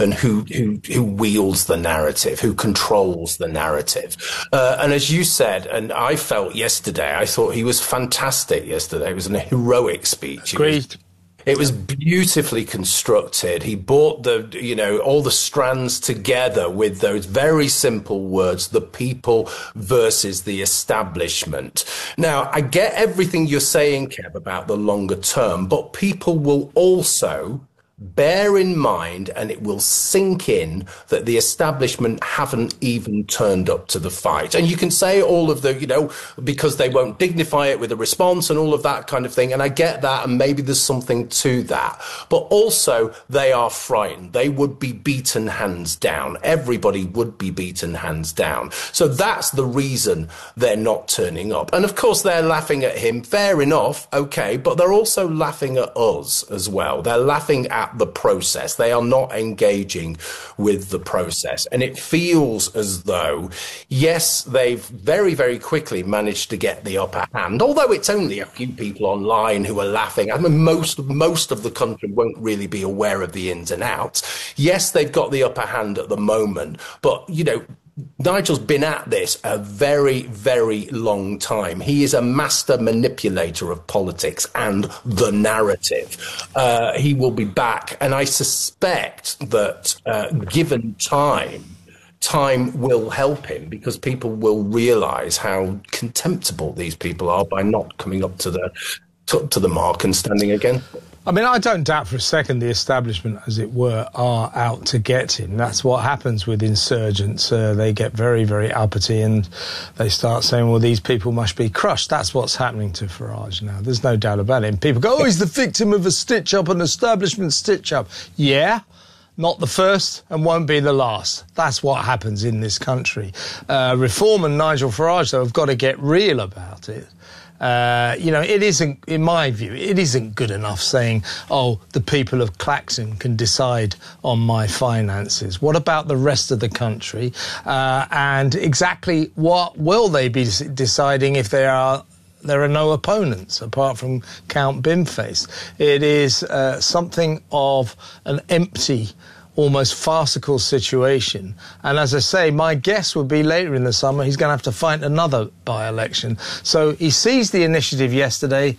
and who wields the narrative, who controls the narrative. And as you said, and I felt yesterday, I thought he was fantastic yesterday. It was an heroic speech. Agreed. It was beautifully constructed. He brought all the strands together with those very simple words, the people versus the establishment. Now, I get everything you're saying, Kev, about the longer term, but people will also bear in mind, and it will sink in, that the establishment haven't even turned up to the fight. And you can say all of the, because they won't dignify it with a response and all of that kind of thing. And I get that, and maybe there's something to that. But also, they are frightened. They would be beaten hands down. Everybody would be beaten hands down. So that's the reason they're not turning up. And of course, they're laughing at him. Fair enough. Okay. But they're also laughing at us as well. They're laughing at the process. They are not engaging with the process. And it feels as though, yes, they've very, very quickly managed to get the upper hand, although it's only a few people online who are laughing. I mean, most of the country won't really be aware of the ins and outs. Yes, they've got the upper hand at the moment, but, Nigel's been at this a very, very long time. He is a master manipulator of politics and the narrative. He will be back, and I suspect that given time will help him, because people will realise how contemptible these people are by not coming up to the mark and standing again. I mean, I don't doubt for a second the establishment, as it were, are out to get him. That's what happens with insurgents. They get very, very uppity and they start saying, well, these people must be crushed. That's what's happening to Farage now. There's no doubt about it. And people go, oh, he's the victim of a stitch-up, an establishment stitch-up. Yeah, not the first and won't be the last. That's what happens in this country. Reform and Nigel Farage, though, have got to get real about it. It isn't, in my view, it isn't good enough saying, oh, the people of Claxon can decide on my finances. What about the rest of the country? And exactly what will they be deciding if there are no opponents apart from Count Bimface? It is something of an empty, almost farcical situation. And as I say, my guess would be later in the summer he's going to have to fight another by-election. So he seized the initiative yesterday,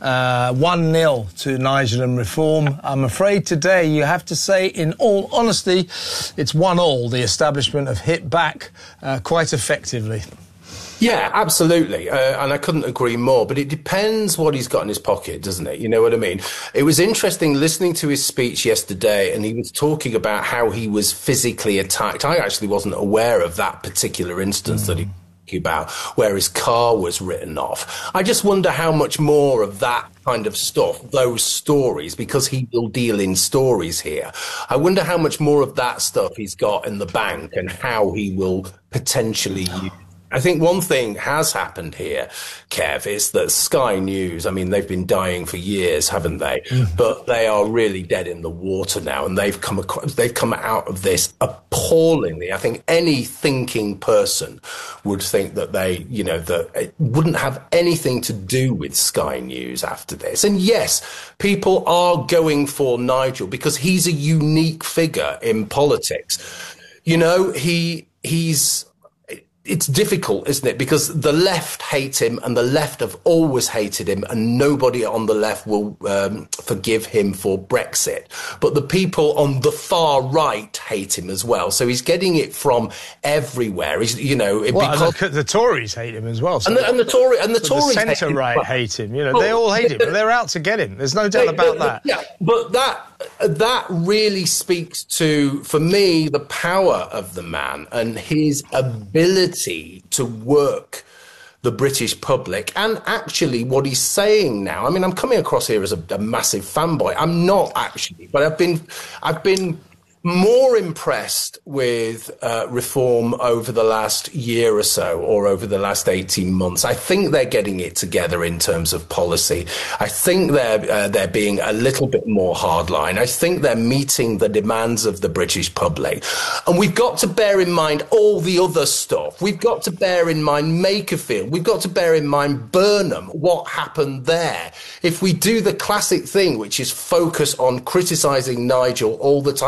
1-0 to Nigel and Reform. I'm afraid today you have to say, in all honesty, it's 1-1. The establishment have hit back quite effectively. Yeah, absolutely. And I couldn't agree more. But it depends what he's got in his pocket, doesn't it? You know what I mean? It was interesting listening to his speech yesterday, and he was talking about how he was physically attacked. I actually wasn't aware of that particular instance that he about, where his car was written off. I just wonder how much more of that kind of stuff, those stories, because he will deal in stories here. I wonder how much more of that stuff he's got in the bank and how he will potentially use. I think one thing has happened here, Kev, is that Sky News, I mean, they've been dying for years, haven't they? But they are really dead in the water now, and they've come out of this appallingly. I think any thinking person would think that that it wouldn't have anything to do with Sky News after this. And yes, people are going for Nigel because he's a unique figure in politics. It's difficult, isn't it? Because the left hate him, and the left have always hated him, and nobody on the left will forgive him for Brexit. But the people on the far right hate him as well. So he's getting it from everywhere. The Tories hate him as well. So and the Tories, the centre right hate him. They all hate him. But they're out to get him. There's no doubt about that. Yeah, but that really speaks to, for me, the power of the man and his ability to work the British public, and actually what he's saying now. I mean, I'm coming across here as a massive fanboy. I'm not actually, but I've been more impressed with Reform over the last year or so, or over the last 18 months. I think they're getting it together in terms of policy. I think they're being a little bit more hardline. I think they're meeting the demands of the British public. And we've got to bear in mind all the other stuff. We've got to bear in mind Makerfield. We've got to bear in mind Burnham, what happened there. If we do the classic thing, which is focus on criticising Nigel all the time, and yes,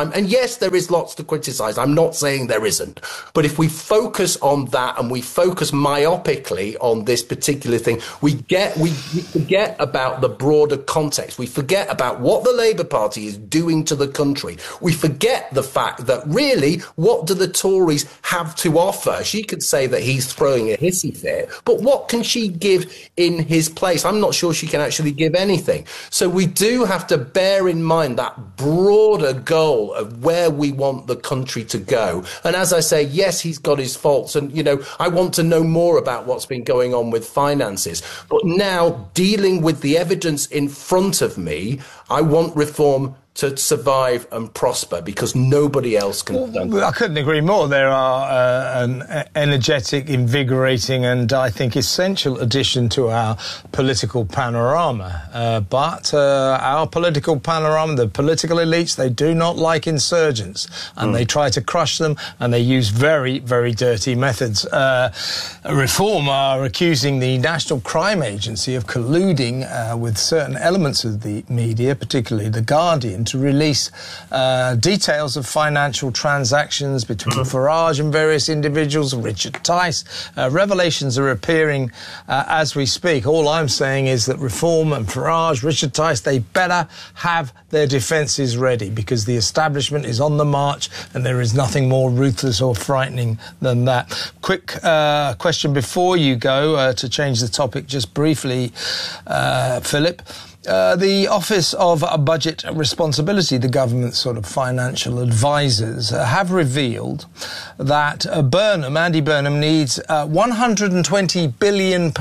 yes, there is lots to criticise. I'm not saying there isn't. But if we focus on that and we focus myopically on this particular thing, we forget about the broader context. We forget about what the Labour Party is doing to the country. We forget the fact that really, what do the Tories have to offer? She could say that he's throwing a hissy fit, but what can she give in his place? I'm not sure she can actually give anything. So we do have to bear in mind that broader goal of where we want the country to go. And as I say, yes, he's got his faults. And, you know, I want to know more about what's been going on with finances. But now, dealing with the evidence in front of me, I want reform to survive and prosper, because nobody else can. Well, I couldn't agree more. There are an energetic, invigorating and I think essential addition to our political panorama. But our political panorama, the political elites, they do not like insurgents, and they try to crush them, and they use very, very dirty methods. Reform are accusing the National Crime Agency of colluding with certain elements of the media, particularly The Guardian, to release details of financial transactions between Farage and various individuals, Richard Tice. Revelations are appearing as we speak. All I'm saying is that Reform and Farage, Richard Tice, they better have their defences ready, because the establishment is on the march and there is nothing more ruthless or frightening than that. Quick question before you go, to change the topic just briefly, Philip. The Office of Budget Responsibility, the government's sort of financial advisors, have revealed that Andy Burnham needs £120 billion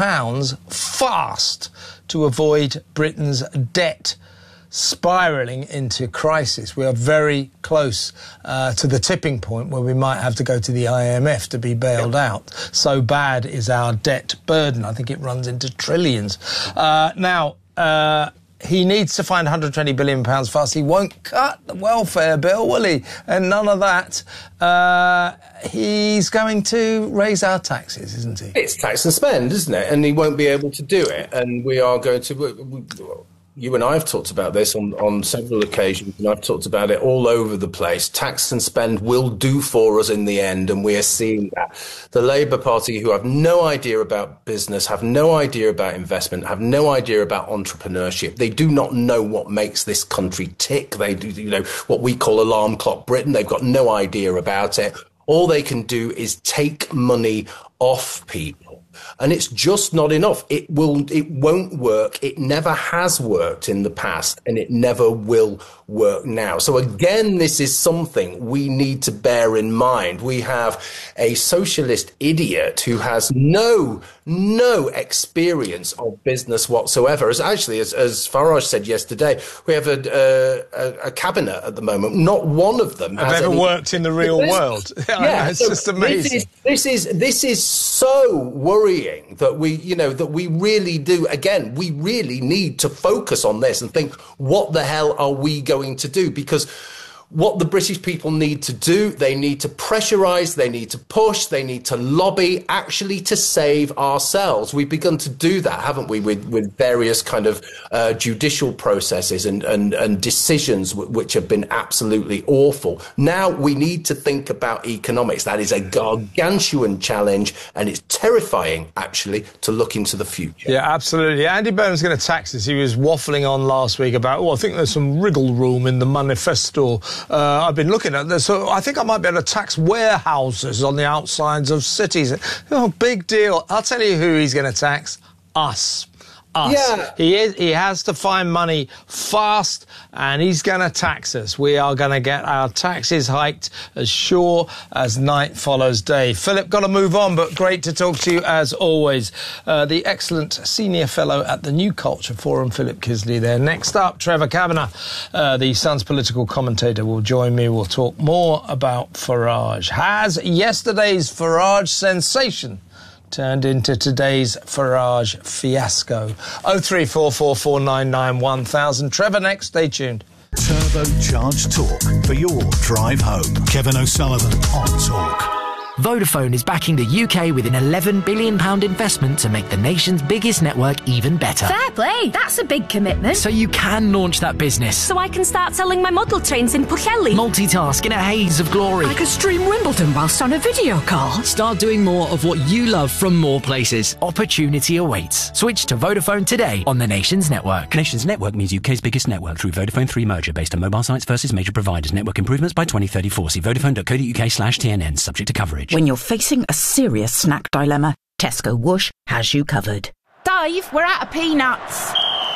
fast to avoid Britain's debt spiralling into crisis. We are very close to the tipping point where we might have to go to the IMF to be bailed out. So bad is our debt burden. I think it runs into trillions. He needs to find £120 billion fast. He won't cut the welfare bill, will he? And none of that. He's going to raise our taxes, isn't he? It's tax and spend, isn't it? And he won't be able to do it. And we are going to... You and I have talked about this on several occasions, and I've talked about it all over the place. Tax and spend will do for us in the end, and we are seeing that. The Labour Party, who have no idea about business, have no idea about investment, have no idea about entrepreneurship. They do not know what makes this country tick. They do, you know, what we call alarm clock Britain. They've got no idea about it. All they can do is take money off people. And it's just not enough. It won't work. It never has worked in the past, and it never will work now. So again, this is something we need to bear in mind. We have a socialist idiot who has no experience of business whatsoever. As Farage said yesterday, we have a cabinet at the moment. Not one of them has ever worked in the real world. Yeah, it's just amazing. This is so worrying that we really do. Again, we really need to focus on this and think, what the hell are we going to do? Because what the British people need to do, they need to pressurise, they need to push, they need to lobby, actually to save ourselves. We've begun to do that, haven't we, with various kind of judicial processes and decisions which have been absolutely awful. Now we need to think about economics. That is a gargantuan challenge, and it's terrifying, actually, to look into the future. Yeah, absolutely. Andy Burnham's going to tax us. He was waffling on last week about, I think there's some wriggle room in the manifesto. I've been looking at this, so I think I might be able to tax warehouses on the outsides of cities. Oh, big deal. I'll tell you who he's going to tax. Us. Yeah. He has to find money fast, and he's going to tax us. We are going to get our taxes hiked as sure as night follows day. Philip, got to move on, but great to talk to you as always. The excellent senior fellow at the New Culture Forum, Philip Kisley there. Next up, Trevor Kavanagh, the Sun's political commentator, will join me. We'll talk more about Farage. Has yesterday's Farage sensation turned into today's Farage fiasco? 03444991000. Trevor next, stay tuned. Turbocharged talk for your drive home. Kevin O'Sullivan on Talk. Vodafone is backing the UK with an £11 billion investment to make the nation's biggest network even better. Fair play, that's a big commitment. So you can launch that business. So I can start selling my model trains in Pwllheli. Multitask in a haze of glory. I could stream Wimbledon whilst on a video call. Start doing more of what you love from more places. Opportunity awaits. Switch to Vodafone today on the Nation's network. Nation's network means UK's biggest network through Vodafone 3 merger based on mobile sites versus major providers. Network improvements by 2034. See vodafone.co.uk/TNN. Subject to coverage. When you're facing a serious snack dilemma, Tesco Whoosh has you covered. Dave, we're out of peanuts.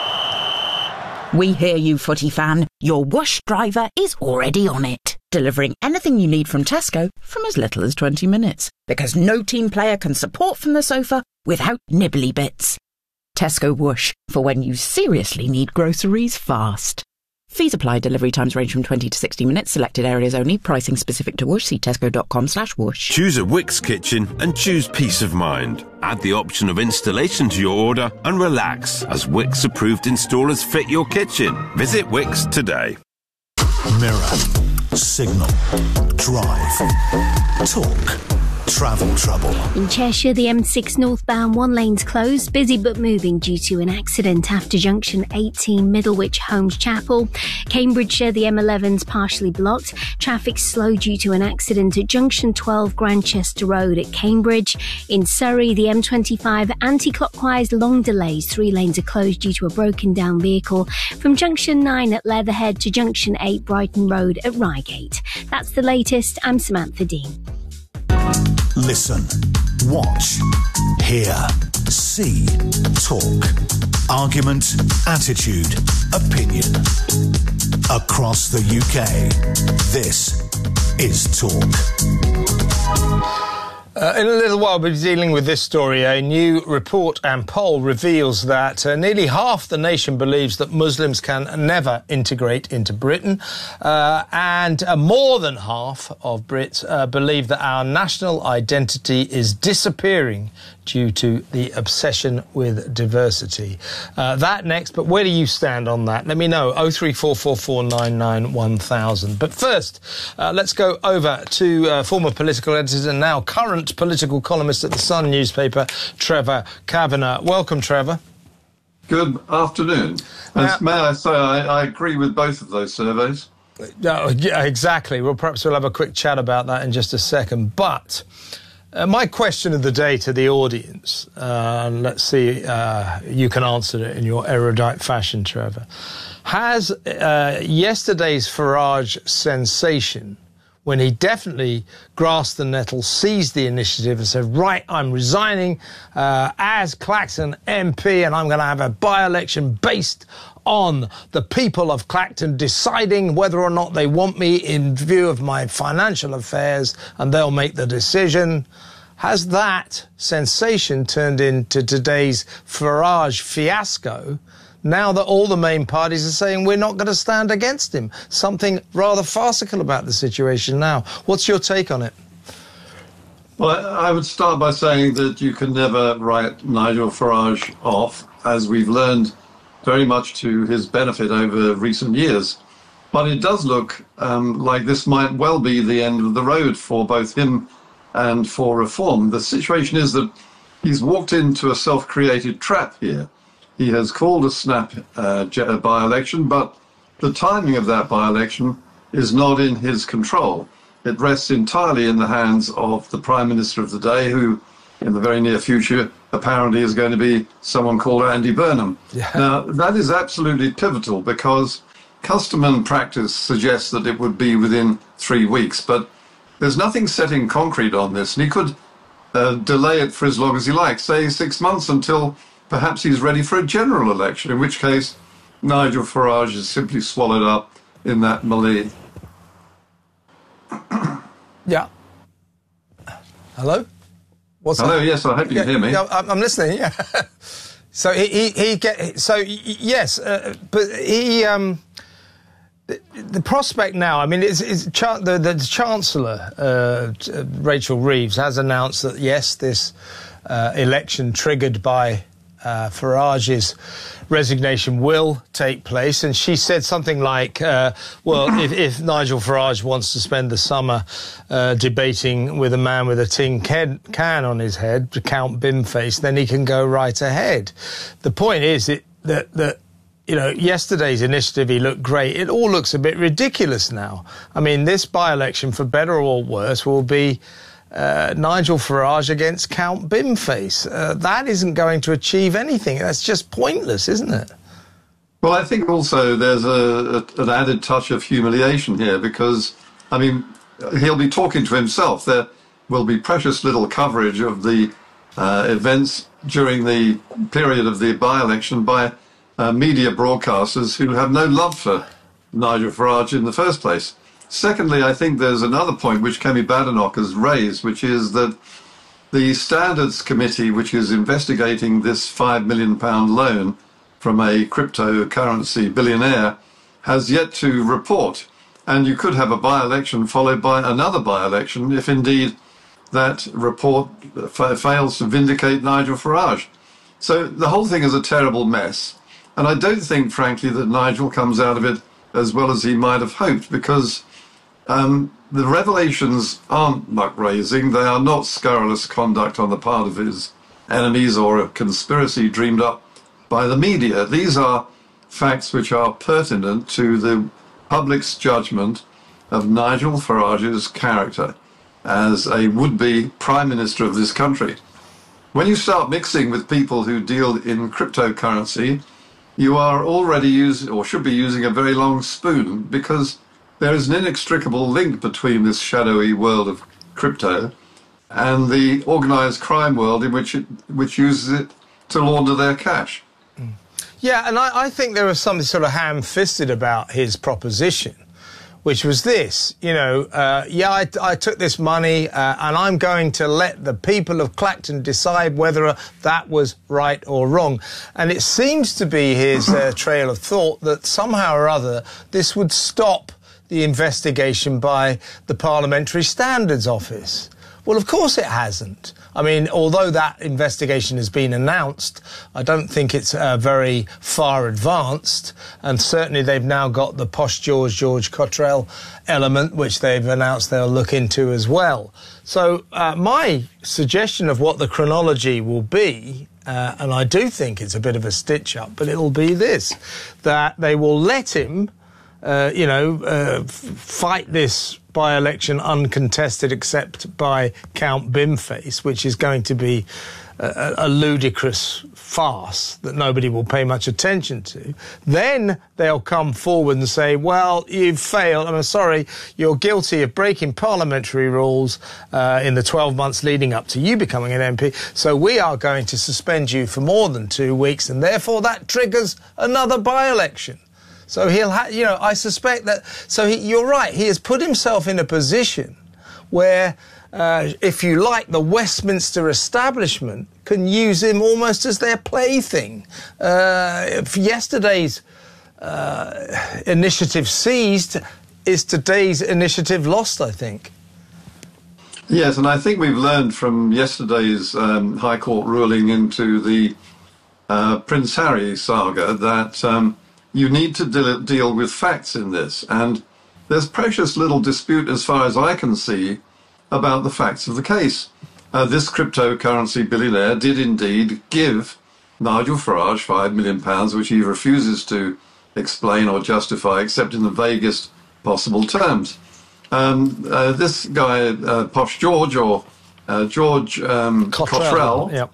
We hear you, footy fan. Your Whoosh driver is already on it, delivering anything you need from Tesco from as little as 20 minutes. Because no team player can support from the sofa without nibbly bits. Tesco Whoosh, for when you seriously need groceries fast. Fees apply. Delivery times range from 20 to 60 minutes. Selected areas only. Pricing specific to Whoosh. See tesco.com/whoosh. Choose a Wickes kitchen and choose peace of mind. Add the option of installation to your order and relax as Wickes approved installers fit your kitchen. Visit Wickes today. Mirror, Signal, Drive, Talk, Travel Trouble. In Cheshire, the M6 northbound one lane's closed, busy but moving due to an accident after junction 18 Middlewich Holmes Chapel. Cambridgeshire, the M11's partially blocked. Traffic slow due to an accident at junction 12 Grantchester Road at Cambridge. In Surrey, the M25 anti-clockwise long delays. 3 lanes are closed due to a broken down vehicle from junction 9 at Leatherhead to junction 8 Brighton Road at Reigate. That's the latest. I'm Samantha Dean. Listen, watch, hear, see, talk. Argument, attitude, opinion. Across the UK, this is Talk. In a little while, we'll be dealing with this story. A new report and poll reveals that nearly half the nation believes that Muslims can never integrate into Britain, and more than half of Brits believe that our national identity is disappearing due to the obsession with diversity. That next, but where do you stand on that? Let me know, 03444991000. But first, let's go over to former political editor and now current political columnist at the Sun newspaper, Trevor Kavanagh. Welcome, Trevor. Good afternoon. May I say I agree with both of those surveys? Yeah, exactly. Well, perhaps we'll have a quick chat about that in just a second. But my question of the day to the audience, let's see, you can answer it in your erudite fashion, Trevor. Has yesterday's Farage sensation, when he definitely grasped the nettle, seized the initiative and said, right, I'm resigning as Clacton MP and I'm going to have a by-election based on the people of Clacton deciding whether or not they want me in view of my financial affairs and they'll make the decision. Has that sensation turned into today's Farage fiasco now that all the main parties are saying we're not going to stand against him? Something rather farcical about the situation now. What's your take on it? Well, I would start by saying that you can never write Nigel Farage off, as we've learned very much to his benefit over recent years. But it does look like this might well be the end of the road for both him and for reform. The situation is that he's walked into a self-created trap here. He has called a snap by-election, but the timing of that by-election is not in his control. It rests entirely in the hands of the Prime Minister of the day, who in the very near future apparently is going to be someone called Andy Burnham. Yeah. Now, that is absolutely pivotal because custom and practice suggests that it would be within 3 weeks, but there's nothing set in concrete on this, and he could delay it for as long as he likes, say 6 months, until perhaps he's ready for a general election, in which case Nigel Farage is simply swallowed up in that melee. Yeah. Hello? What's Hello, that? yes, I hope you can hear me. Yeah, I'm listening, yeah. So yes, but he... The prospect now, I mean, the Chancellor, Rachel Reeves, has announced that, yes, this election triggered by Farage's resignation will take place. And she said something like, if Nigel Farage wants to spend the summer debating with a man with a tin can on his head, Count Bimface, then he can go right ahead. The point is that yesterday's initiative, he looked great. It all looks a bit ridiculous now. I mean, this by-election, for better or worse, will be Nigel Farage against Count Bimface. That isn't going to achieve anything. That's just pointless, isn't it? Well, I think also there's an added touch of humiliation here because, I mean, he'll be talking to himself. There will be precious little coverage of the events during the period of the by-election by media broadcasters who have no love for Nigel Farage in the first place. Secondly, I think there's another point which Kemi Badenoch has raised, which is that the Standards Committee, which is investigating this £5 million loan from a cryptocurrency billionaire, has yet to report. And you could have a by-election followed by another by-election if indeed that report fails to vindicate Nigel Farage. So the whole thing is a terrible mess. And I don't think, frankly, that Nigel comes out of it as well as he might have hoped, because the revelations aren't muck-raising. They are not scurrilous conduct on the part of his enemies or a conspiracy dreamed up by the media. These are facts which are pertinent to the public's judgment of Nigel Farage's character as a would-be Prime Minister of this country. When you start mixing with people who deal in cryptocurrency, you are already using, or should be using, a very long spoon, because there is an inextricable link between this shadowy world of crypto and the organised crime world in which uses it to launder their cash. Yeah, and I think there was something sort of ham-fisted about his proposition, which was this, I took this money and I'm going to let the people of Clacton decide whether that was right or wrong. And it seems to be his trail of thought that somehow or other this would stop the investigation by the Parliamentary Standards Office. Well, of course it hasn't. I mean, although that investigation has been announced, I don't think it's very far advanced. And certainly they've now got the posh George Cottrell element, which they've announced they'll look into as well. So my suggestion of what the chronology will be, and I do think it's a bit of a stitch-up, but it'll be this, that they will let him fight this by-election uncontested except by Count Bimface, which is going to be a ludicrous farce that nobody will pay much attention to. Then they'll come forward and say, well, you've failed. I'm sorry, you're guilty of breaking parliamentary rules in the 12 months leading up to you becoming an MP, so we are going to suspend you for more than 2 weeks, and therefore that triggers another by-election. So he'll I suspect that... So you're right, he has put himself in a position where, if you like, the Westminster establishment can use him almost as their plaything. If yesterday's initiative seized, is today's initiative lost, I think. Yes, and I think we've learned from yesterday's High Court ruling into the Prince Harry saga that... you need to deal with facts in this, and there's precious little dispute as far as I can see about the facts of the case. This cryptocurrency billionaire did indeed give Nigel Farage £5 million, which he refuses to explain or justify except in the vaguest possible terms. This guy, Posh George, or George Cottrell, yep.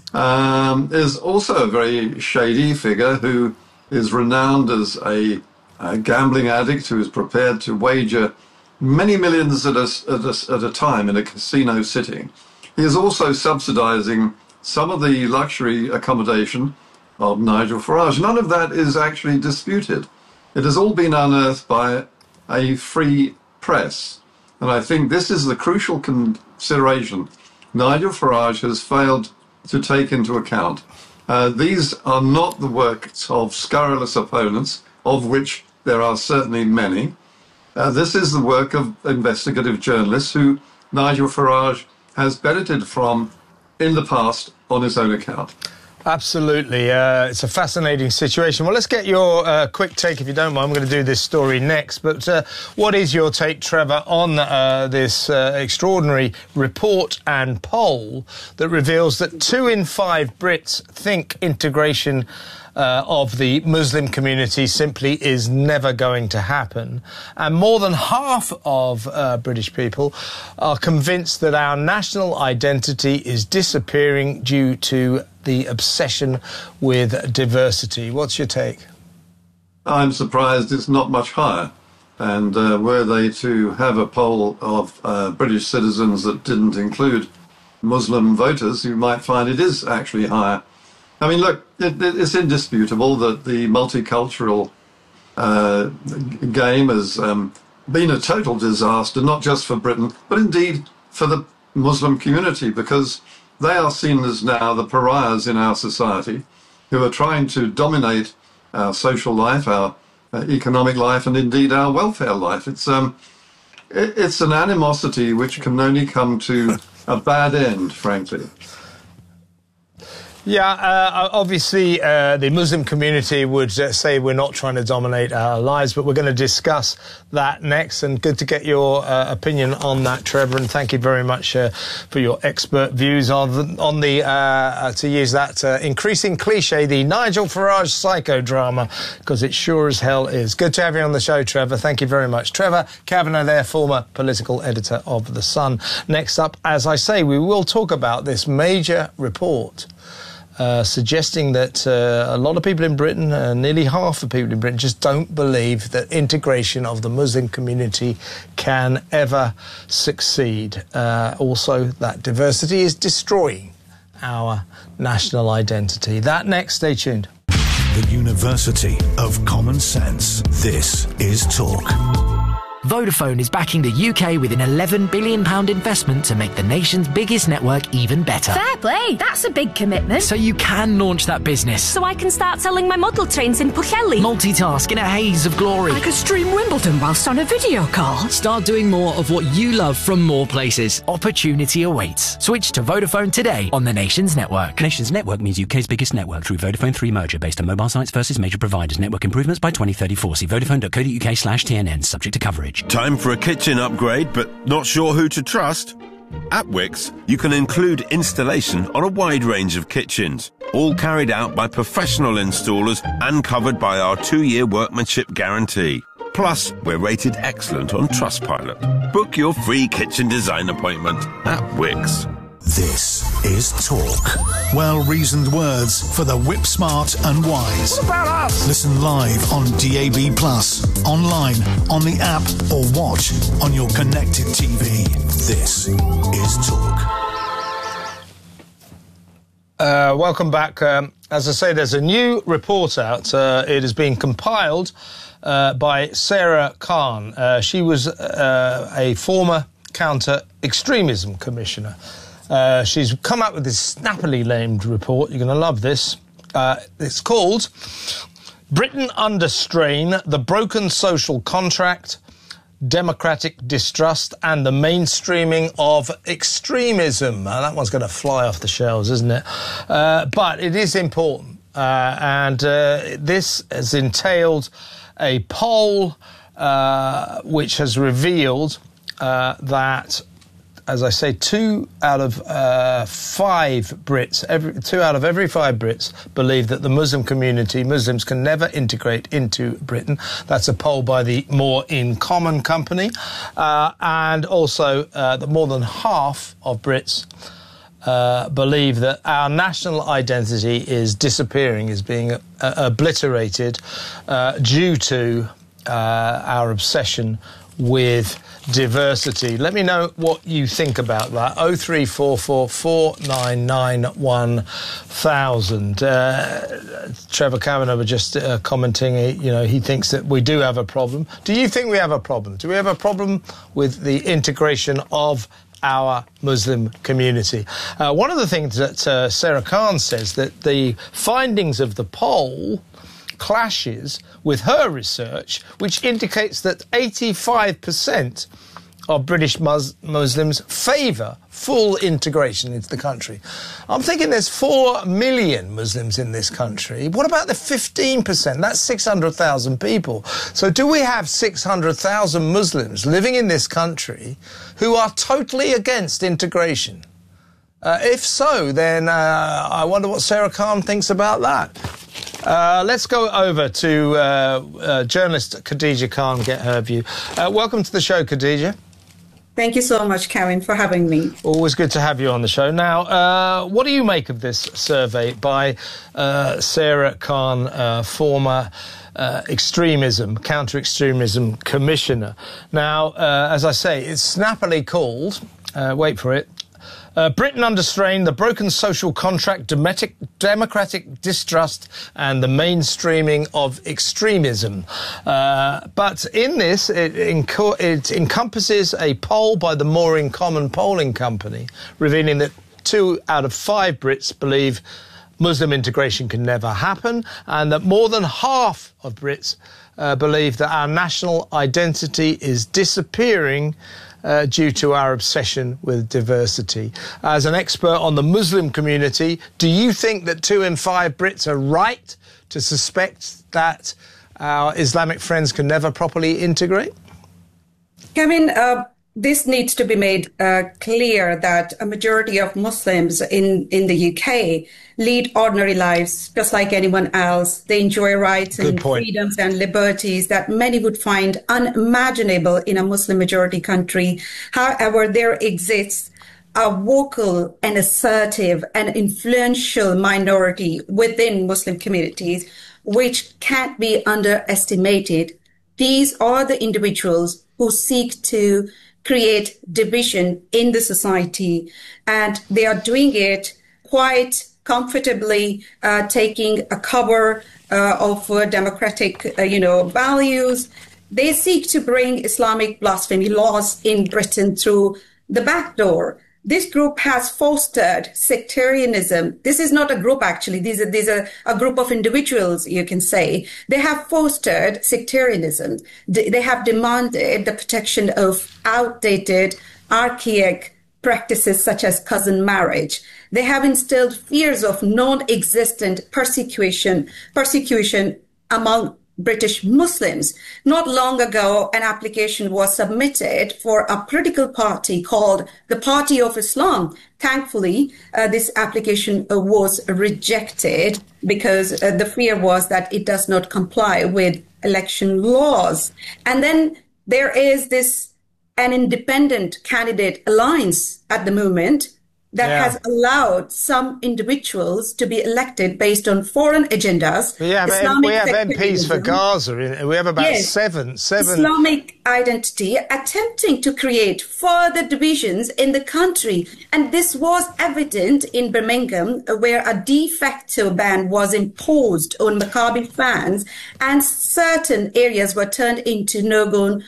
Is also a very shady figure who is renowned as a gambling addict who is prepared to wager many millions at a time in a casino sitting. He is also subsidising some of the luxury accommodation of Nigel Farage. None of that is actually disputed. It has all been unearthed by a free press. And I think this is the crucial consideration Nigel Farage has failed to take into account. These are not the works of scurrilous opponents, of which there are certainly many. This is the work of investigative journalists who Nigel Farage has benefited from in the past on his own account. Absolutely. It's a fascinating situation. Well, let's get your quick take, if you don't mind. I'm going to do this story next. But what is your take, Trevor, on this extraordinary report and poll that reveals that 2 in 5 Brits think integration of the Muslim community simply is never going to happen, and more than half of British people are convinced that our national identity is disappearing due to the obsession with diversity? What's your take? I'm surprised it's not much higher. And were they to have a poll of British citizens that didn't include Muslim voters, you might find it is actually higher. I mean, look, it's indisputable that the multicultural game has been a total disaster, not just for Britain, but indeed for the Muslim community, because they are seen as now the pariahs in our society who are trying to dominate our social life, our economic life, and indeed our welfare life. It's an animosity which can only come to a bad end, frankly. Yeah, obviously the Muslim community would say we're not trying to dominate our lives, but we're going to discuss that next. And good to get your opinion on that, Trevor. And thank you very much for your expert views on the to use that increasing cliche, the Nigel Farage psychodrama, because it sure as hell is. Good to have you on the show, Trevor. Thank you very much. Trevor Kavanagh there, former political editor of The Sun. Next up, as I say, we will talk about this major report suggesting that a lot of people in Britain, nearly half of people in Britain, just don't believe that integration of the Muslim community can ever succeed. Also, that diversity is destroying our national identity. That next, stay tuned. The University of Common Sense. This is Talk. Vodafone is backing the UK with an £11 billion investment to make the nation's biggest network even better. Fair play, that's a big commitment. So you can launch that business. So I can start selling my model trains in Pwllheli. Multitask in a haze of glory. I could stream Wimbledon whilst on a video call. Start doing more of what you love from more places. Opportunity awaits. Switch to Vodafone today on the nation's network. Nation's network means UK's biggest network through Vodafone 3 merger based on mobile sites versus major providers. Network improvements by 2034. See vodafone.co.uk/TNN, subject to coverage. Time for a kitchen upgrade, but not sure who to trust? At Wickes, you can include installation on a wide range of kitchens, all carried out by professional installers and covered by our 2-year workmanship guarantee. Plus, we're rated excellent on Trustpilot. Book your free kitchen design appointment at Wickes. This is Talk. Well-reasoned words for the whip-smart and wise. What about us? Listen live on DAB+, online, on the app, or watch on your connected TV. This is Talk. Welcome back. As I say, there's a new report out. It has been compiled by Sarah Khan. She was a former counter-extremism commissioner. She's come up with this snappily named report. You're going to love this. It's called Britain Under Strain, The Broken Social Contract, Democratic Distrust and the Mainstreaming of Extremism. That one's going to fly off the shelves, isn't it? But it is important. And this has entailed a poll which has revealed that, as I say, 2 out of 5 Brits, 2 out of every 5 Brits believe that the Muslim community, Muslims, can never integrate into Britain. That's a poll by the More in Common company. And also that more than half of Brits believe that our national identity is disappearing, is being obliterated due to our obsession with diversity. Let me know what you think about that. 0344 499 1000. Trevor Kavanagh was just commenting, he thinks that we do have a problem. Do you think we have a problem? Do we have a problem with the integration of our Muslim community? One of the things that Sarah Khan says, that the findings of the poll clashes with her research, which indicates that 85% of British Muslims favour full integration into the country. I'm thinking there's 4 million Muslims in this country. What about the 15%? That's 600,000 people. So do we have 600,000 Muslims living in this country who are totally against integration? If so, then I wonder what Sarah Khan thinks about that. Let's go over to journalist Khadija Khan, get her view. Welcome to the show, Khadija. Thank you so much, Karen, for having me. Always good to have you on the show. Now, what do you make of this survey by Sarah Khan, former counter-extremism commissioner? Now, as I say, it's snappily called, wait for it, Britain under strain, the broken social contract, democratic distrust and the mainstreaming of extremism. But in this, it encompasses a poll by the More in Common polling company, revealing that 2 out of 5 Brits believe Muslim integration can never happen, and that more than half of Brits believe that our national identity is disappearing due to our obsession with diversity. As an expert on the Muslim community, do you think that 2 in 5 Brits are right to suspect that our Islamic friends can never properly integrate? Kevin, this needs to be made clear that a majority of Muslims in the UK lead ordinary lives just like anyone else. They enjoy rights and freedoms and liberties that many would find unimaginable in a Muslim majority country. However, there exists a vocal and assertive and influential minority within Muslim communities which can't be underestimated. These are the individuals who seek to create division in the society, and they are doing it quite comfortably, taking a cover of democratic, values. They seek to bring Islamic blasphemy laws in Britain through the back door. This group has fostered sectarianism. This is not a group, actually. These are a group of individuals, you can say. They have fostered sectarianism. They have demanded the protection of outdated, archaic practices such as cousin marriage. They have instilled fears of non-existent persecution among British Muslims. Not long ago, an application was submitted for a political party called the Party of Islam. Thankfully, this application was rejected because the fear was that it does not comply with election laws. And then there is an independent candidate alliance at the moment that has allowed some individuals to be elected based on foreign agendas. We have MPs for Gaza. We have about seven. Islamic identity, attempting to create further divisions in the country. And this was evident in Birmingham, where a de facto ban was imposed on Maccabi fans, and certain areas were turned into no-go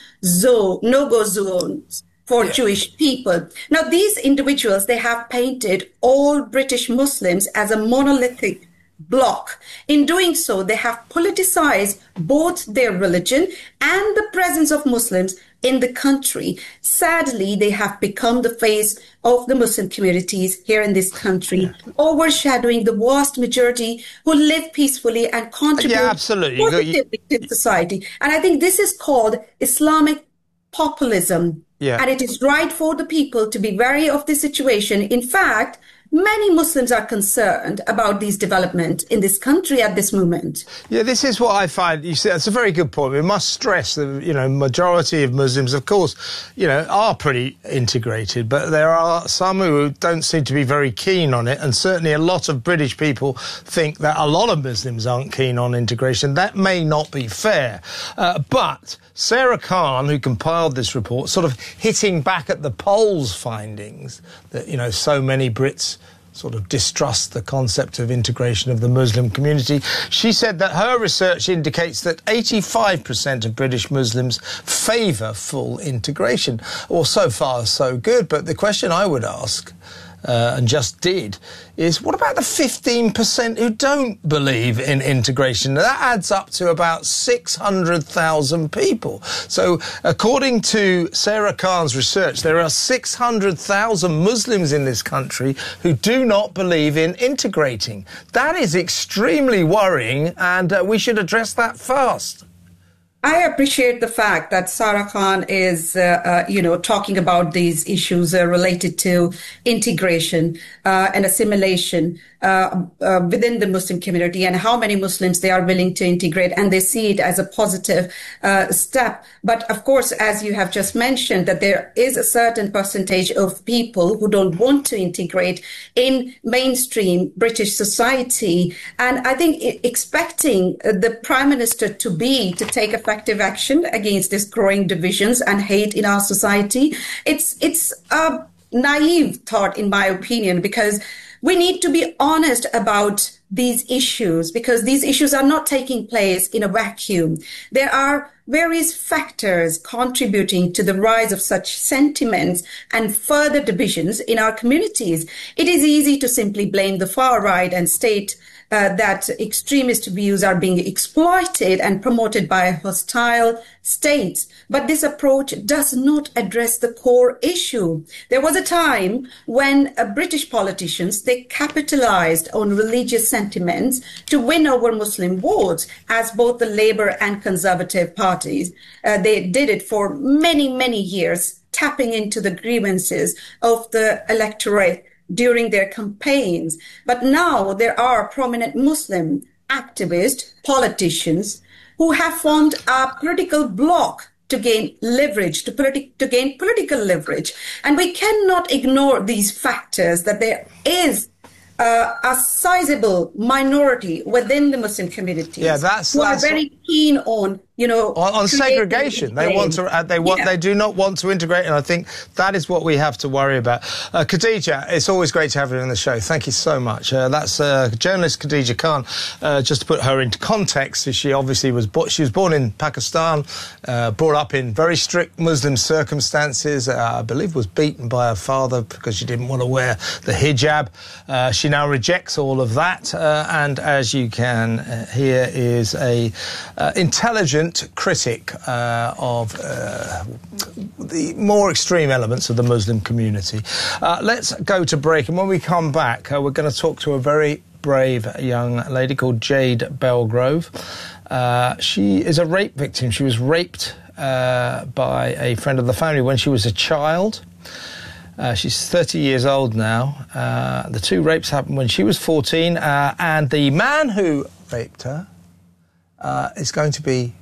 zones for Jewish people. Now, these individuals, they have painted all British Muslims as a monolithic bloc. In doing so, they have politicized both their religion and the presence of Muslims in the country. Sadly, they have become the face of the Muslim communities here in this country, overshadowing the vast majority who live peacefully and contribute positively to society. And I think this is called Islamic populism. And it is right for the people to be wary of this situation. In fact, many Muslims are concerned about these developments in this country at this moment. Yeah, this is what I find. You see, that's a very good point. We must stress that, majority of Muslims, of course, are pretty integrated, but there are some who don't seem to be very keen on it, and certainly a lot of British people think that a lot of Muslims aren't keen on integration. That may not be fair. But Sarah Khan, who compiled this report, sort of hitting back at the poll's findings that, so many Brits sort of distrust the concept of integration of the Muslim community. She said that her research indicates that 85% of British Muslims favour full integration. Well, so far, so good. But the question I would ask and just did, is what about the 15% who don't believe in integration? That adds up to about 600,000 people. So according to Sarah Khan's research, there are 600,000 Muslims in this country who do not believe in integrating. That is extremely worrying, and we should address that fast. I appreciate the fact that Sarah Khan is, talking about these issues related to integration and assimilation within the Muslim community, and how many Muslims they are willing to integrate, and they see it as a positive step. But of course, as you have just mentioned, that there is a certain percentage of people who don't want to integrate in mainstream British society. And I think expecting the Prime Minister to take effective action against these growing divisions and hate in our society, it's a naive thought, in my opinion, because we need to be honest about these issues, because these issues are not taking place in a vacuum. There are various factors contributing to the rise of such sentiments and further divisions in our communities. It is easy to simply blame the far right and state that extremist views are being exploited and promoted by hostile states. But this approach does not address the core issue. There was a time when British politicians, they capitalized on religious sentiments to win over Muslim votes, as both the Labour and Conservative parties. They did it for many, many years, tapping into the grievances of the electorate during their campaigns. But now there are prominent Muslim activists, politicians, who have formed a political bloc to gain leverage, to gain political leverage. And we cannot ignore these factors, that there is a sizable minority within the Muslim community who are very keen on segregation. They do not want to integrate, and I think that is what we have to worry about. Khadija, it's always great to have you on the show. Thank you so much. That's journalist Khadija Khan. Just to put her into context, she obviously was born in Pakistan, brought up in very strict Muslim circumstances. I believe was beaten by her father because she didn't want to wear the hijab. She now rejects all of that, and as you can hear, is a intelligent critic of the more extreme elements of the Muslim community. Let's go to break, and when we come back, we're going to talk to a very brave young lady called Jade Belgrove. She is a rape victim. She was raped by a friend of the family when she was a child. She's 30 years old now. The two rapes happened when she was 14, and the man who raped her is going to be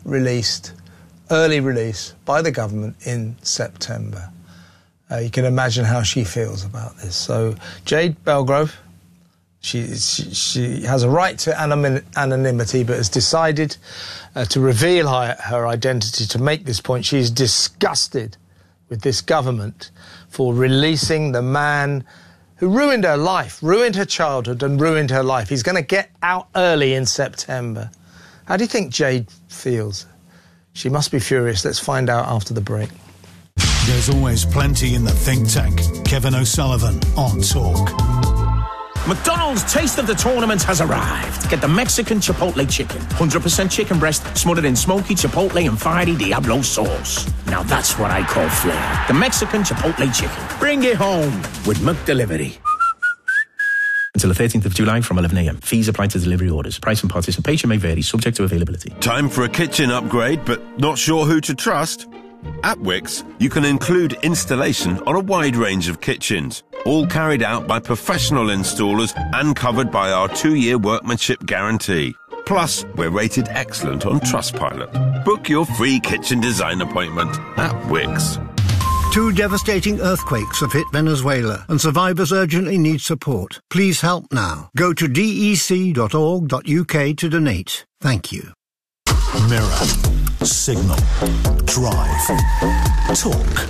early release by the government in September. You can imagine how she feels about this. So Jade Belgrove, she has a right to anonymity, but has decided to reveal her identity to make this point. She's disgusted with this government for releasing the man who ruined her life, ruined her childhood and ruined her life. He's going to get out early in September. How do you think Jade feels? She must be furious. Let's find out after the break. There's always plenty in the think tank. Kevin O'Sullivan on Talk. McDonald's Taste of the Tournament has arrived. Get the Mexican Chipotle Chicken. 100% chicken breast smothered in smoky Chipotle and fiery Diablo sauce. Now that's what I call flair. The Mexican Chipotle Chicken. Bring it home with McDelivery. Until the 13th of July from 11 a.m. Fees apply to delivery orders. Price and participation may vary, subject to availability. Time for a kitchen upgrade, but not sure who to trust? At Wickes, you can include installation on a wide range of kitchens, all carried out by professional installers and covered by our 2-year workmanship guarantee. Plus, we're rated excellent on Trustpilot. Book your free kitchen design appointment at Wickes. 2 devastating earthquakes have hit Venezuela and survivors urgently need support. Please help now. Go to dec.org.uk to donate. Thank you. Mirror, Signal, Drive, Talk.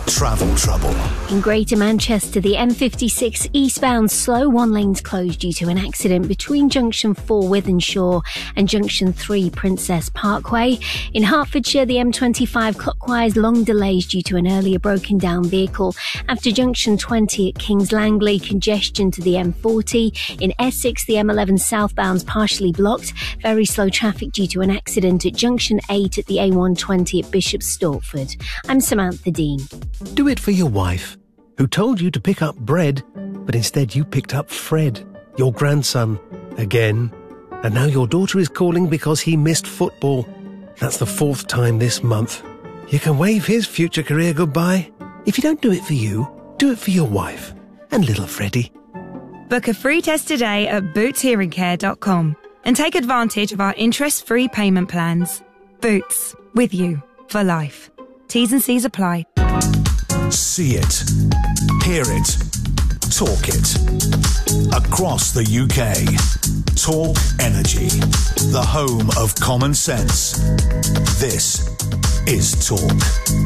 travel trouble. In Greater Manchester, the M56 eastbound slow one lane's closed due to an accident between Junction 4 Wythenshawe and Junction 3 Princess Parkway. In Hertfordshire, the M25 clockwise long delays due to an earlier broken down vehicle. After Junction 20 at Kings Langley, congestion to the M40. In Essex, the M11 southbound's partially blocked. Very slow traffic due to an accident at Junction 8 at the A120 at Bishop's Stortford. I'm Samantha Dean. Do it for your wife, who told you to pick up bread, but instead you picked up Fred, your grandson, again. And now your daughter is calling because he missed football. That's the 4th time this month. You can wave his future career goodbye. If you don't do it for you, do it for your wife and little Freddie. Book a free test today at bootshearingcare.com and take advantage of our interest-free payment plans. Boots, with you for life. T's and C's apply. See it, hear it, talk it. Across the UK, Talk Energy, the home of common sense. This is Talk.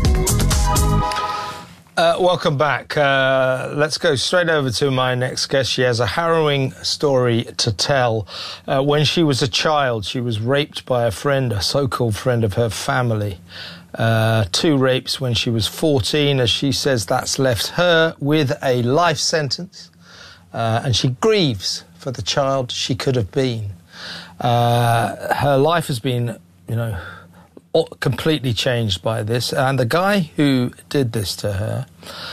Welcome back. Let's go straight over to my next guest. She has a harrowing story to tell. When she was a child, she was raped by a friend, a so-called friend of her family. 2 rapes when she was 14. As she says, that's left her with a life sentence. And she grieves for the child she could have been. Her life has been, completely changed by this. And the guy who did this to her,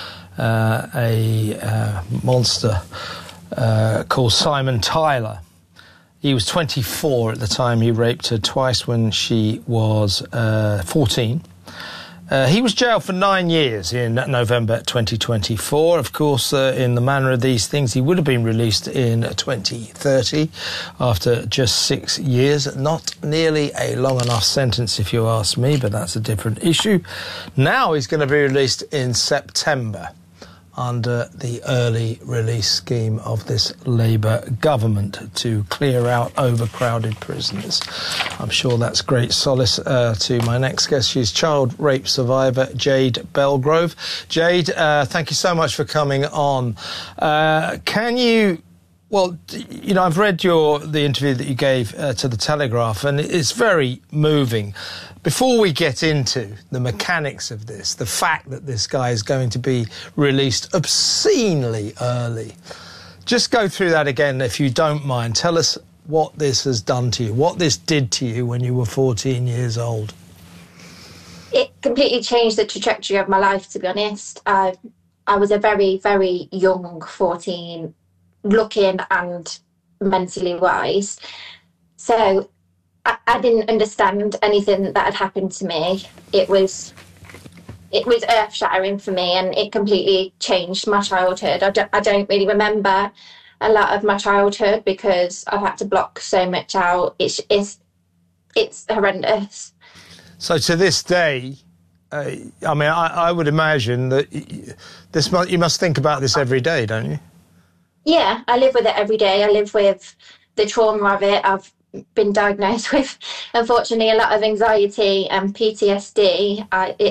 a monster called Simon Tyler, he was 24 at the time he raped her twice when she was 14. He was jailed for 9 years in November 2024. Of course, in the manner of these things, he would have been released in 2030 after just 6 years. Not nearly a long enough sentence, if you ask me, but that's a different issue. Now he's going to be released in September under the early release scheme of this Labour government to clear out overcrowded prisons. I'm sure that's great solace to my next guest. She's child rape survivor Jade Belgrove. Jade, thank you so much for coming on. Can you... Well, I've read the interview that you gave to The Telegraph, and it's very moving. Before we get into the mechanics of this, the fact that this guy is going to be released obscenely early, just go through that again, if you don't mind. Tell us what this has done to you, what this did to you when you were 14 years old. It completely changed the trajectory of my life, to be honest. I was a very, very young 14, looking and mentally wise. So I didn't understand anything that had happened to me. It was earth-shattering for me, and it completely changed my childhood. I don't really remember a lot of my childhood because I've had to block so much out. It's horrendous. So to this day, I would imagine that you must think about this every day, don't you? Yeah, I live with it every day. I live with the trauma of it. I've been diagnosed with, unfortunately, a lot of anxiety and PTSD.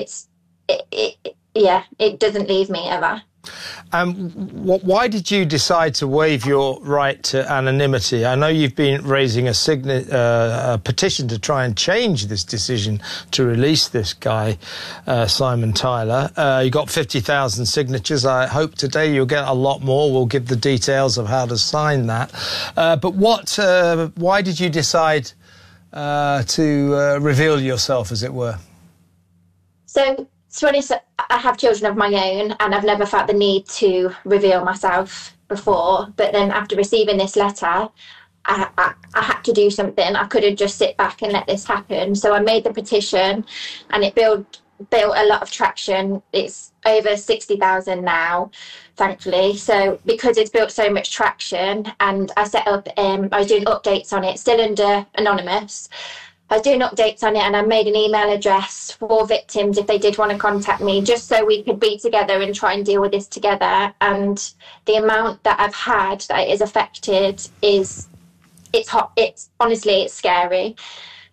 It doesn't leave me ever. Why did you decide to waive your right to anonymity? I know you've been raising a petition to try and change this decision to release this guy, Simon Tyler. You got 50,000 signatures. I hope today you'll get a lot more. We'll give the details of how to sign that. But why did you decide to reveal yourself, as it were? So, to be honest, I have children of my own, and I've never felt the need to reveal myself before. But then after receiving this letter, I had to do something. I couldn't just sit back and let this happen. So I made the petition, and it built a lot of traction. It's over 60,000 now, thankfully. So because it's built so much traction, and I set up, I was doing updates on it, still under anonymous. I was doing updates on it, and I made an email address for victims if they did want to contact me, just so we could be together and try and deal with this together. And the amount that I've had that is affected it's honestly, it's scary.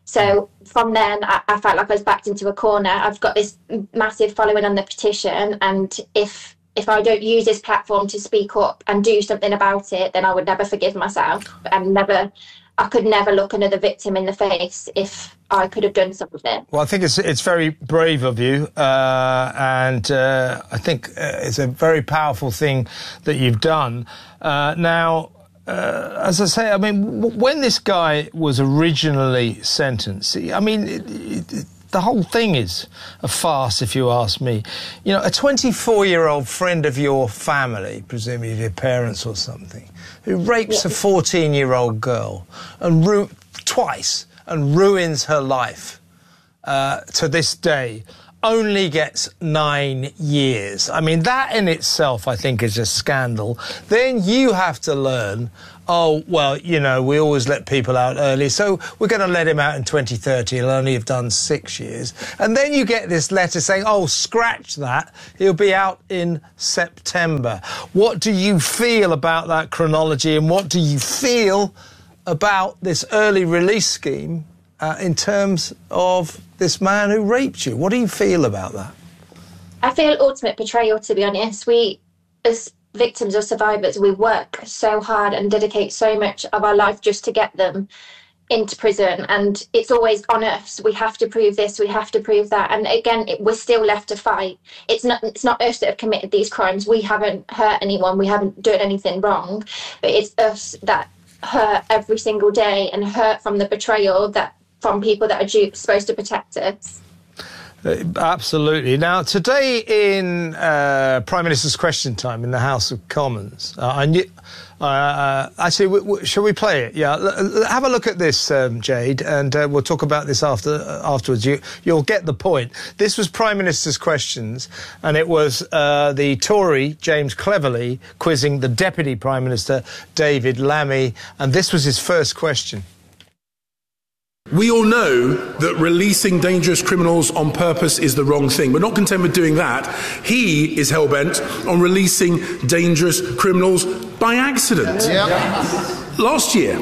So from then, I felt like I was backed into a corner. I've got this massive following on the petition, and if I don't use this platform to speak up and do something about it, then I would never forgive myself, and I could never look another victim in the face if I could have done something. Well, I think it's very brave of you, and I think it's a very powerful thing that you've done. Now, as I say, I mean, when this guy was originally sentenced, I mean, the whole thing is a farce, if you ask me. You know, a 24-year-old friend of your family, presumably your parents or something, who rapes a 14-year-old girl and twice and ruins her life to this day, only gets 9 years. I mean, that in itself, I think, is a scandal. Then you have to learn, oh, well, you know, we always let people out early, so we're going to let him out in 2030. He'll only have done 6 years. And then you get this letter saying, oh, scratch that, he'll be out in September. What do you feel about that chronology, and what do you feel about this early release scheme in terms of this man who raped you? What do you feel about that? I feel ultimate betrayal, to be honest. We, as victims or survivors, we work so hard and dedicate so much of our life just to get them into prison, and it's always on us. We have to prove this, we have to prove that, and again, we're still left to fight. It's not us that have committed these crimes. We haven't hurt anyone, we haven't done anything wrong, but it's us that hurt every single day, and hurt from the betrayal that from people that are supposed to protect us. Absolutely. Now, today in Prime Minister's Question Time in the House of Commons, actually, shall we play it? Yeah, have a look at this, Jade, and we'll talk about this afterwards. You'll get the point. This was Prime Minister's Questions, and it was the Tory, James Cleverly, quizzing the Deputy Prime Minister, David Lammy, and this was his first question. We all know that releasing dangerous criminals on purpose is the wrong thing. We're not content with doing that. He is hell-bent on releasing dangerous criminals by accident. Yep. Last year,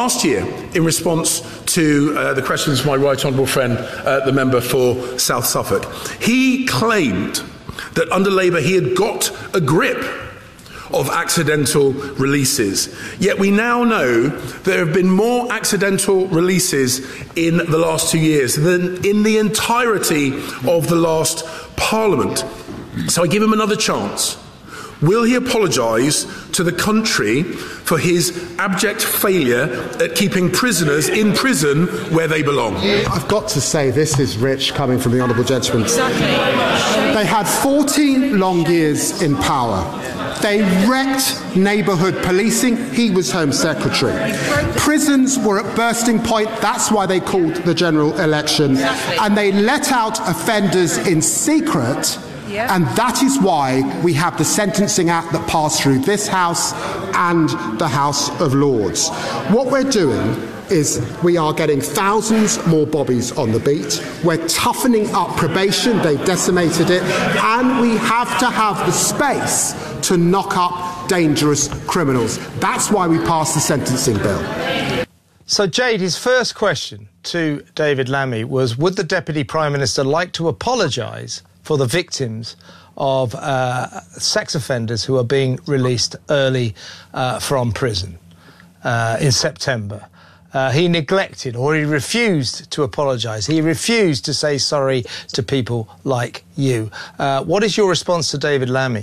in response to the questions from my right honourable friend, the member for South Suffolk, he claimed that under Labour he had got a grip of accidental releases. Yet we now know there have been more accidental releases in the last 2 years than in the entirety of the last Parliament. So I give him another chance. Will he apologise to the country for his abject failure at keeping prisoners in prison where they belong? I've got to say, this is rich coming from the Honourable Gentleman. Exactly. They had 14 long years in power. They wrecked neighbourhood policing. He was Home Secretary. Prisons were at bursting point. That's why they called the general election. Exactly. And they let out offenders in secret. Yep. And that is why we have the Sentencing Act that passed through this House and the House of Lords. What we're doing is we are getting thousands more bobbies on the beat. We're toughening up probation. They've decimated it. And we have to have the space to knock up dangerous criminals. That's why we passed the sentencing bill. So, Jade, his first question to David Lammy was, would the Deputy Prime Minister like to apologise for the victims of sex offenders who are being released early from prison in September? He neglected, or he refused to apologise. He refused to say sorry to people like you. What is your response to David Lammy?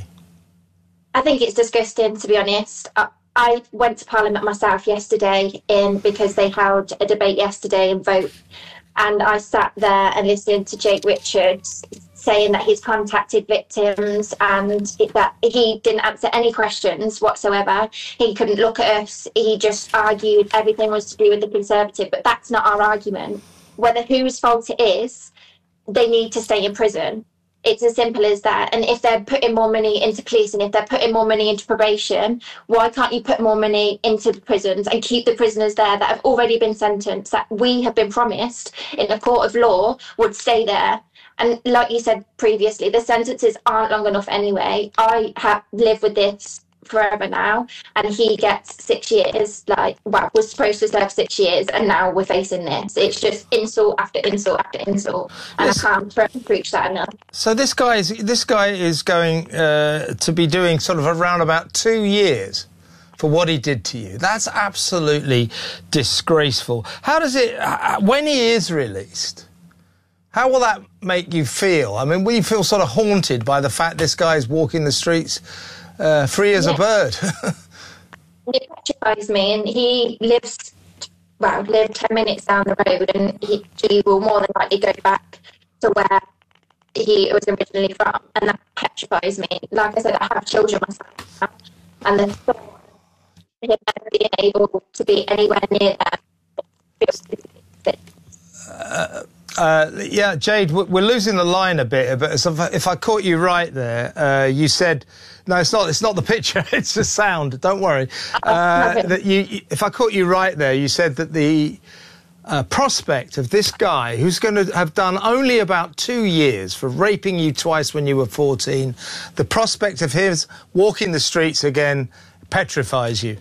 I think it's disgusting, to be honest. I went to Parliament myself yesterday because they held a debate yesterday and vote. And I sat there and listened to Jake Richards saying that he's contacted victims and that he didn't answer any questions whatsoever. He couldn't look at us. He just argued everything was to do with the Conservative. But that's not our argument. Whether whose fault it is, they need to stay in prison. It's as simple as that. And if they're putting more money into policing, if they're putting more money into probation, why can't you put more money into the prisons and keep the prisoners there that have already been sentenced, that we have been promised in a court of law would stay there? And like you said previously, the sentences aren't long enough anyway. I have lived with this forever now, and he gets 6 years, was supposed to serve 6 years, and now we're facing this. It's just insult after insult after insult, and yes. I can't preach that enough. So this guy is going to be doing sort of around about 2 years for what he did to you. That's absolutely disgraceful. How does it, when he is released, how will that make you feel? I mean, will you feel sort of haunted by the fact this guy is walking the streets free as a bird? It petrifies me, and he lived 10 minutes down the road, and he will more than likely go back to where he was originally from, and that petrifies me. Like I said, I have children myself now, and the thought of him never being able to be anywhere near them feels sick. Yeah, Jade, we're losing the line a bit, but if I caught you right there, you said, no, it's not the picture, it's the sound, don't worry. If I caught you right there, you said that the prospect of this guy, who's going to have done only about 2 years for raping you twice when you were 14, the prospect of his walking the streets again petrifies you.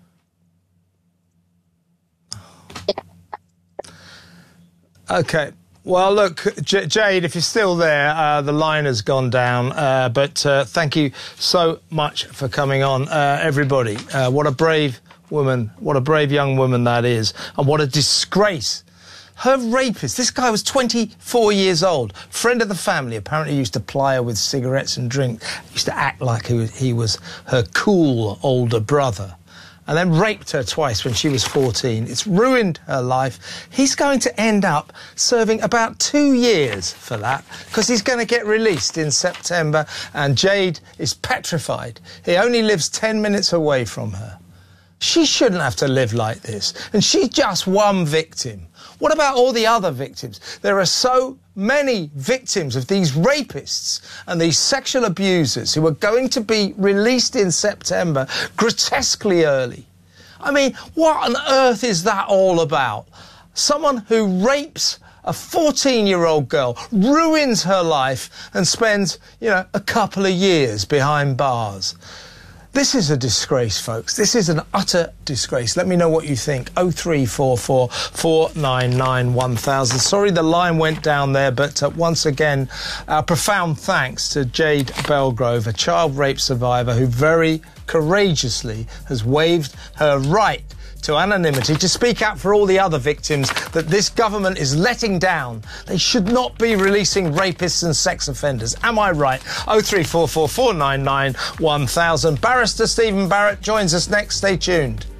OK. Well, look, Jade, if you're still there, the line has gone down. But thank you so much for coming on, everybody. What a brave woman, what a brave young woman that is. And what a disgrace. Her rapist, this guy was 24 years old, friend of the family, apparently used to ply her with cigarettes and drink, used to act like he was her cool older brother, and then raped her twice when she was 14. It's ruined her life. He's going to end up serving about 2 years for that, because he's going to get released in September, and Jade is petrified. He only lives 10 minutes away from her. She shouldn't have to live like this, and she's just one victim. What about all the other victims? There are so many victims of these rapists and these sexual abusers who are going to be released in September grotesquely early. I mean, what on earth is that all about? Someone who rapes a 14-year-old girl, ruins her life and spends, a couple of years behind bars. This is a disgrace, folks. This is an utter disgrace. Let me know what you think. 0344 499 1000. Sorry the line went down there, but once again, our profound thanks to Jade Belgrove, a child rape survivor who very courageously has waived her right to anonymity to speak out for all the other victims that this government is letting down. They should not be releasing rapists and sex offenders. Am I right? 0344 499 1000. Barrister Stephen Barrett joins us next. Stay tuned.